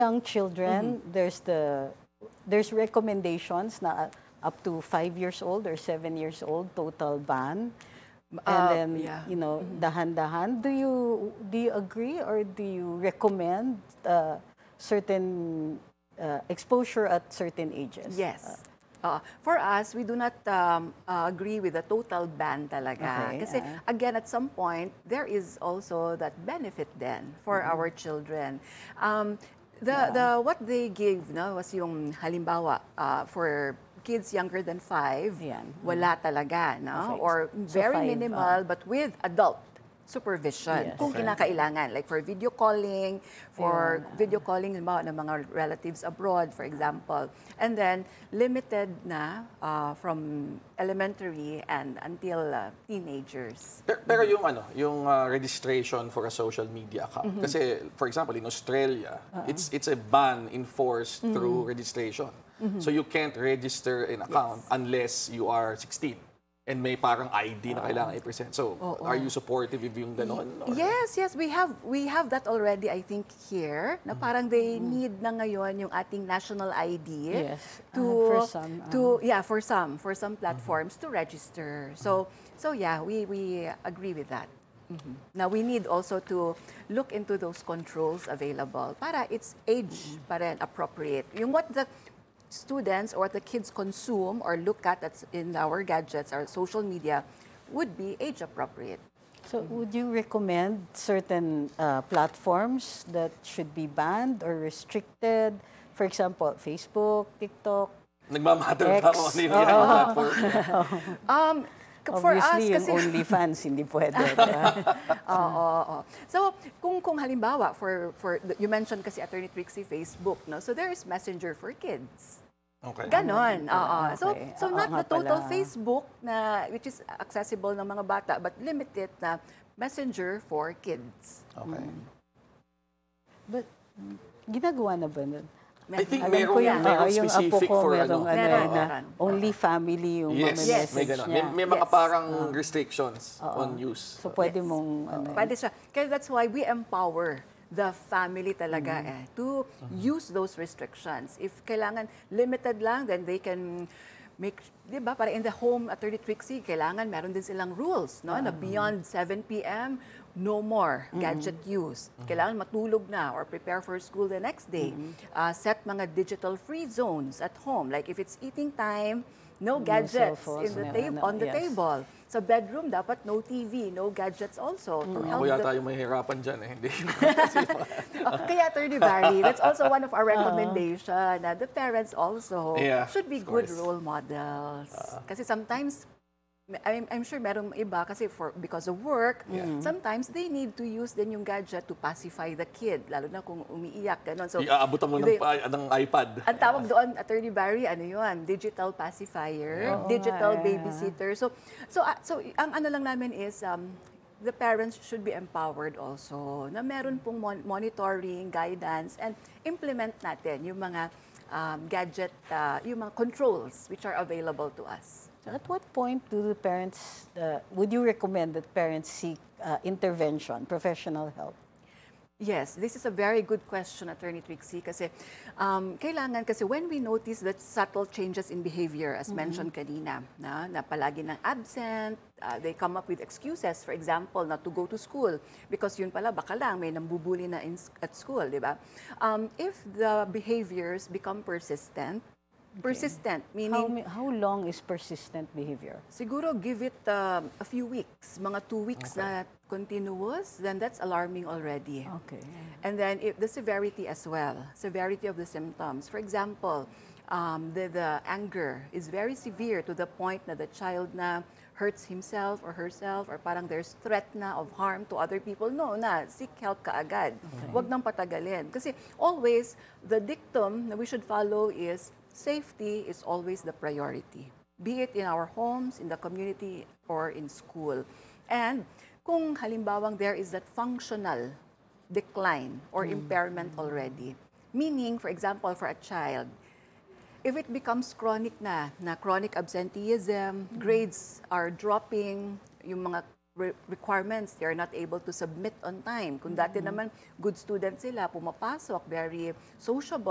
young children, there's recommendations na up to 5 years old or 7 years old total ban. And then dahan-dahan. Do you agree or do you recommend certain exposure at certain ages? Yes. For us, we do not agree with the total ban talaga. Okay, Kasi again, at some point, there is also that benefit then for our children. What they gave was yung halimbawa for kids younger than 5, wala talaga, no? Okay. Or So very 5, minimal, but with adult supervision. Yes. Kung kinakailangan, like for video calling, halimbawa ng mga relatives abroad, for example. And then, limited na from elementary and until teenagers. Pero yung registration for a social media account. Kasi, for example, in Australia, it's a ban enforced through registration. So you can't register an account unless you are 16. And may parang ID na kailangan i-present. So, are you supportive if yung gano'n? Yes, we have that already, I think, here. Na parang they need na ngayon yung ating national ID for some. for some platforms to register. So yeah, we agree with that. Now, we need also to look into those controls available para it's age pa rin appropriate. Yung what the students or what the kids consume or look at in our gadgets or social media would be age appropriate. So would you recommend certain platforms that should be banned or restricted? For example, Facebook, TikTok, Nagmamatter pa ako ano yung platform. For us, obviously, yung kasi OnlyFans hindi pwede. So, kung halimbawa, you mentioned kasi Attorney Trixie, Facebook, no? So, there is Messenger for kids. Okay. Ganon. Okay. So not nga the total pala. Facebook which is accessible ng mga bata, but limited na Messenger for kids. Okay. But ginagawa na ba nun? I think Alam ko yung apo specific ko, for merong Meron. only family yung Yes, mamamessage may gano'n. niya. May mga Yes. parang restrictions on use. So pwede mong Pwede siya. Kaya that's why we empower the family talaga to use those restrictions. If kailangan limited lang, then they can make, di ba, para in the home, Attorney Trixie, kailangan meron din silang rules, no? Na beyond 7 p.m., no more gadget use. Kailangan matulog na or prepare for school the next day. Set mga digital free zones at home. Like if it's eating time, no gadgets cellphones, on the yes. table. Sa bedroom, dapat no TV, no gadgets also. To help Ako yata yung mahihirapan dyan eh. Hindi. Kaya, Attorney Barry, that's also one of our recommendations na the parents also should be good role models. Kasi sometimes, I'm sure merong iba kasi because of work, sometimes they need to use din yung gadget to pacify the kid, lalo na kung umiiyak, gano'n. So, Iaabutan mo ng iPad. ang tawag doon, Attorney Barry, ano yun? Digital pacifier, digital babysitter. So ang ano lang namin is, the parents should be empowered also na meron pong monitoring, guidance, and implement natin yung mga gadget, yung mga controls which are available to us. So at what point do the parents, would you recommend that parents seek intervention, professional help? Yes, this is a very good question, Attorney Trixie, kasi kailangan, kasi when we notice that subtle changes in behavior, as mentioned kanina, na palagi nang absent, they come up with excuses, for example, not to go to school, because yun pala, baka lang may nambubuli na at school, di ba? If the behaviors become persistent, meaning... How long is persistent behavior? Siguro give it a few weeks, mga 2 weeks na continuous, then that's alarming already. Okay. And then the severity as well, severity of the symptoms. For example, the anger is very severe to the point na the child na hurts himself or herself, or parang there's threat na of harm to other people. No, seek help ka agad. Huwag nang patagalin. Kasi always, the dictum na we should follow is safety is always the priority, be it in our homes, in the community, or in school. And kung halimbawang there is that functional decline or impairment already, meaning, for example, for a child, if it becomes chronic na chronic absenteeism, grades are dropping, yung mga requirements, they are not able to submit on time. Kung dati naman, good student sila, pumapasok, very sociable,